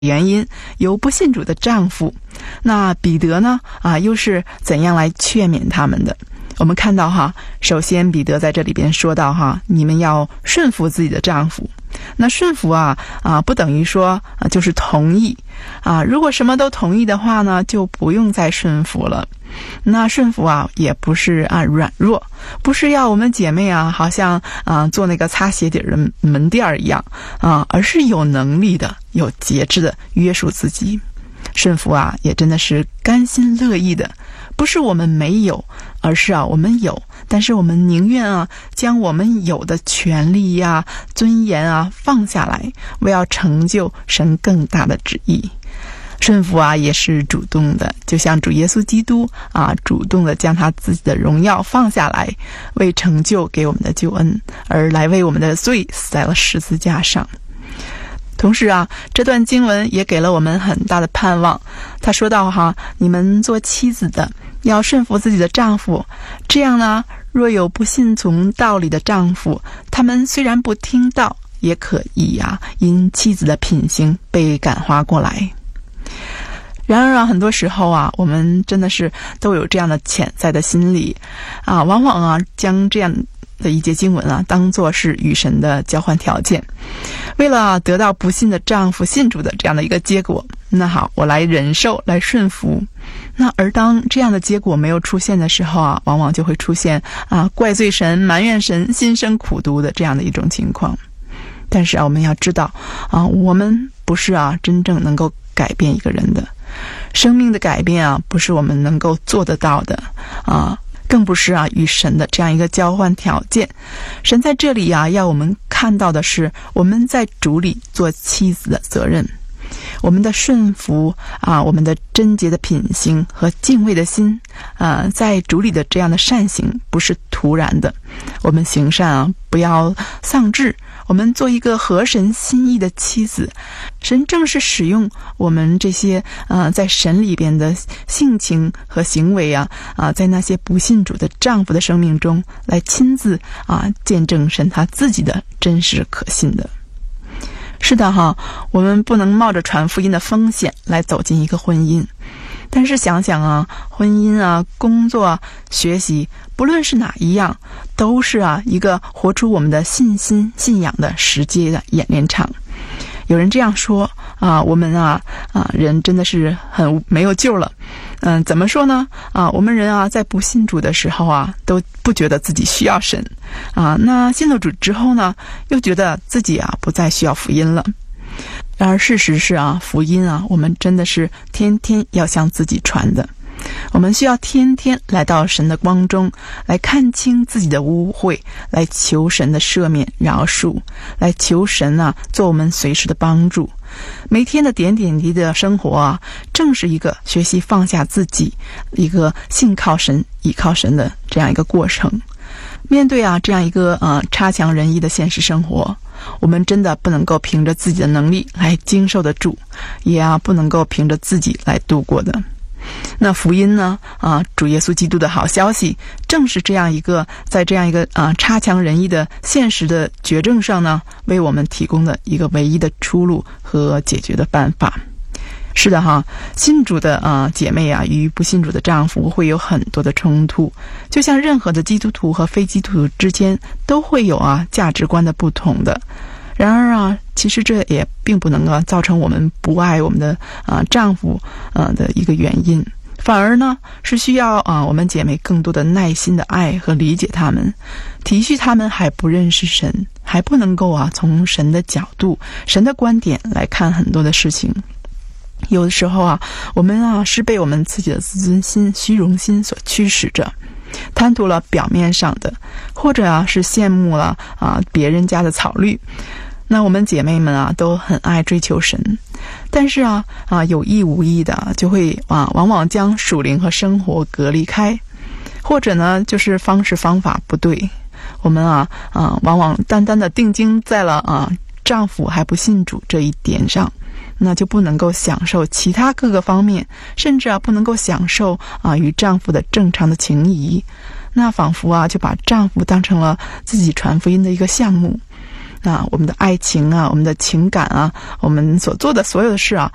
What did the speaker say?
原因有不信主的丈夫，那彼得呢又是怎样来劝勉他们的？我们看到首先彼得在这里边说到你们要顺服自己的丈夫。那顺服不等于说就是同意如果什么都同意的话呢，就不用再顺服了。那顺服也不是软弱，不是要我们姐妹好像做那个擦鞋底的门店一样而是有能力的、有节制的约束自己。顺服也真的是甘心乐意的，不是我们没有，而是我们有，但是我们宁愿将我们有的权利尊严放下来，为要成就神更大的旨意。顺服也是主动的，就像主耶稣基督主动的将他自己的荣耀放下来，为成就给我们的救恩，而来为我们的罪死在了十字架上。同时这段经文也给了我们很大的盼望。他说到你们做妻子的要顺服自己的丈夫，这样呢，若有不信从道理的丈夫，他们虽然不听道，也可以因妻子的品行被感化过来。然而很多时候我们真的是都有这样的潜在的心理往往将这样的一节经文当作是与神的交换条件，为了得到不信的丈夫信主的这样的一个结果，那好，我来忍受，来顺服。那而当这样的结果没有出现的时候往往就会出现怪罪神、埋怨神、心生苦毒的这样的一种情况。但是我们要知道我们不是真正能够改变一个人的生命的改变不是我们能够做得到的更不是与神的这样一个交换条件。神在这里要我们看到的是我们在主里做妻子的责任，我们的顺服我们的贞洁的品行和敬畏的心在主里的这样的善行不是突然的。我们行善不要丧志，我们做一个合神心意的妻子。神正是使用我们这些在神里边的性情和行为在那些不信主的丈夫的生命中来亲自见证神他自己的真实可信的。是的我们不能冒着传福音的风险来走进一个婚姻，但是想想婚姻工作学习，不论是哪一样，都是一个活出我们的信心信仰的实际的演练场。有人这样说我们人真的是很没有救了。怎么说呢我们人在不信主的时候都不觉得自己需要神那信了主之后呢，又觉得自己不再需要福音了。然而事实是福音我们真的是天天要向自己传的。我们需要天天来到神的光中，来看清自己的污秽，来求神的赦免饶恕，来求神做我们随时的帮助。每天的点点滴滴的生活正是一个学习放下自己，一个信靠神倚靠神的这样一个过程。面对这样一个差强人意的现实生活，我们真的不能够凭着自己的能力来经受得住，也不能够凭着自己来度过的。那福音呢主耶稣基督的好消息，正是这样一个在这样一个差强人意的现实的绝症上呢，为我们提供的一个唯一的出路和解决的办法。是的信主的姐妹与不信主的丈夫会有很多的冲突，就像任何的基督徒和非基督徒之间都会有价值观的不同的。然而其实这也并不能造成我们不爱我们的丈夫的一个原因，反而呢是需要我们姐妹更多的耐心的爱和理解他们，体恤他们还不认识神，还不能够从神的角度、神的观点来看很多的事情。有的时候我们是被我们自己的自尊心、虚荣心所驱使着，贪图了表面上的，或者是羡慕了别人家的草绿。那我们姐妹们都很爱追求神，但是有意无意的就会往往将属灵和生活隔离开，或者呢就是方式方法不对。我们往往单单的定睛在了丈夫还不信主这一点上，那就不能够享受其他各个方面，甚至不能够享受与丈夫的正常的情谊。那仿佛就把丈夫当成了自己传福音的一个项目。那我们的爱情我们的情感我们所做的所有的事